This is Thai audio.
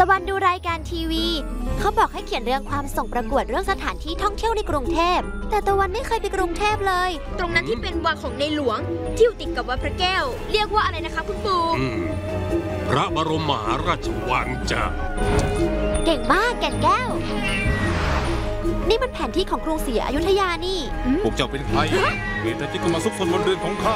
วันดูรายการทีวีเขาบอกให้เขียนเรื่องความส่งประกวดเรื่องสถานที่ท่องเที่ยวในกรุงเทพแต่ตะวันไม่เคยไปกรุงเทพเลยตรงนั้นที่เป็นวังของในหลวงที่อยู่ติดกับวัดพระแก้วเรียกว่าอะไรนะคะคุณปู่พระบรมมหาราชวังจ้ะเก่งมากแก่นแก้วนี่มันแผนที่ของกรุงศรีอยุธยานี่พวกเจ้าเป็นใครเหตุใดที่เข้ามาซุกซนบนเรือนของข้า